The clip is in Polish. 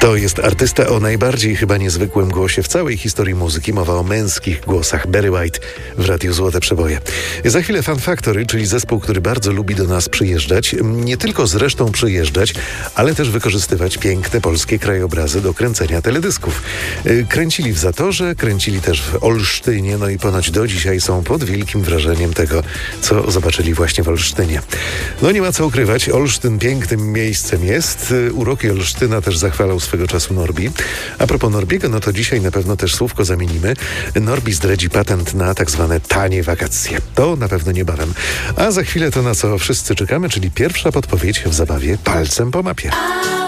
To jest artysta o najbardziej chyba niezwykłym głosie w całej historii muzyki. Mowa o męskich głosach. Barry White w Radiu Złote Przeboje. Za chwilę Fun Factory, czyli zespół, który bardzo lubi do nas przyjeżdżać. Nie tylko zresztą przyjeżdżać, ale też wykorzystywać piękne polskie krajobrazy do kręcenia teledysków. Kręcili w Zatorze, kręcili też w Olsztynie, no i ponoć do dzisiaj są pod wielkim wrażeniem tego, co zobaczyli właśnie w Olsztynie. No nie ma co ukrywać, Olsztyn pięknym miejscem jest. Uroki Olsztyna też zachwalał swego czasu Norbi. A propos Norbiego, no to dzisiaj na pewno też słówko zamienimy. Norbi zdradzi patent na tak zwane tanie wakacje. To na pewno niebawem. A za chwilę to, na co wszyscy czekamy, czyli pierwsza podpowiedź w zabawie Palcem po mapie.